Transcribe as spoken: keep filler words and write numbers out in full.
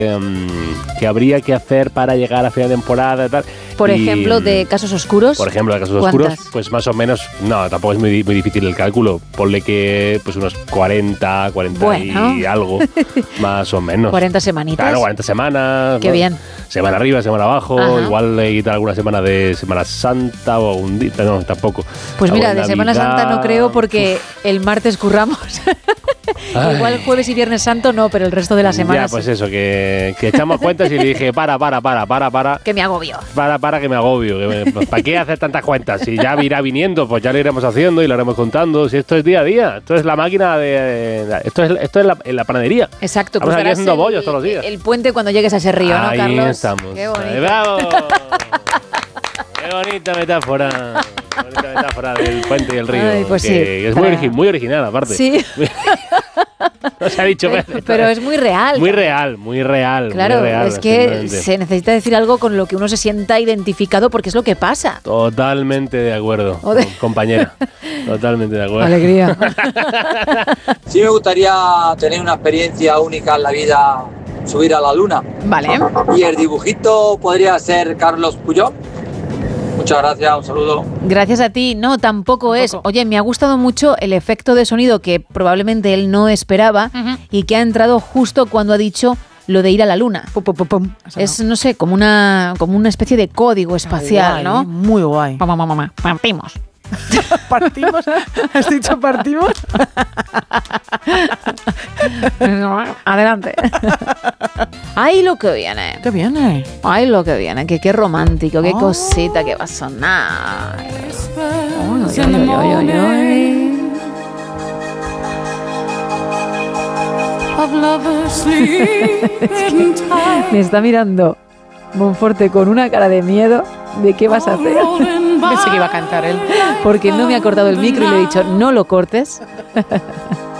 Um, que habría que hacer para llegar a final de temporada y tal. Por y, ejemplo, de casos oscuros. Por ejemplo, de casos ¿cuántas? oscuros, pues más o menos, no, tampoco es muy, muy difícil el cálculo. Ponle que pues unos cuarenta, cuarenta bueno. y algo, más o menos. cuarenta semanitas. Claro, cuarenta semanas. Qué ¿no? bien. Semana arriba, semana abajo. Ajá. Igual le quita alguna semana de Semana Santa o un día. No, tampoco. Pues mira, Algo de Semana Navidad. Santa no creo porque el martes curramos. Igual jueves y viernes santo no, pero el resto de la semana Ya, pues sí. eso, que, que echamos cuentas y le dije, para, para, para, para, para. Que me agobio. Para, para, que me agobio. Que me, pues, ¿para qué hacer tantas cuentas? Si ya irá viniendo, pues ya lo iremos haciendo y lo iremos contando. Si esto es día a día, esto es la máquina de... de esto es, esto es la, en la panadería. Exacto. Estamos aquí cruzarás haciendo el- bollos todos los días. El puente cuando llegues a ese río, ¿no, Ahí Carlos? estamos. Qué bonito. ¡Bravo! Qué bonita metáfora. Qué bonita metáfora del puente y el río. Ay, pues que sí. es muy, Para- origi- muy original, aparte. Sí. No se ha dicho pero, pero es muy real. Muy real, muy real. Claro, muy real, es que absolutamente. se necesita decir algo con lo que uno se sienta identificado porque es lo que pasa. Totalmente de acuerdo, O de- compañera. Totalmente de acuerdo. Alegría. Sí me gustaría tener una experiencia única en la vida, subir a la luna. Vale. Y el dibujito podría ser Carlos Puyol. Muchas gracias, un saludo. Gracias a ti. No, tampoco, es. Oye, me ha gustado mucho el efecto de sonido que probablemente él no esperaba Ujú. y que ha entrado justo cuando ha dicho lo de ir a la luna. Pum, pum, pum, pum. Eso Es, no. no sé, como una, como una especie de código espacial, Guay, ¿no? Muy guay. Mamá, mamá, mamá. Partimos. ¿Partimos? ¿Has dicho partimos? Adelante. Ay, lo que viene. ¿Qué viene? Ay, lo que viene. Que qué romántico, qué Oh. cosita que va a sonar. Ay, ay, ay, ay, ay. Me está mirando Monforte con una cara de miedo de qué vas a hacer. Pensé que iba a cantar él. Porque no me ha cortado el micro y le he dicho, no lo cortes.